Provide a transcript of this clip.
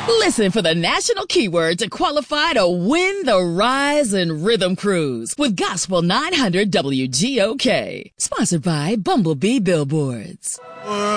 Listen for the national keyword to qualify to win the Rise and Rhythm Cruise with Gospel 900 WGOK. Sponsored by Bumblebee Billboards.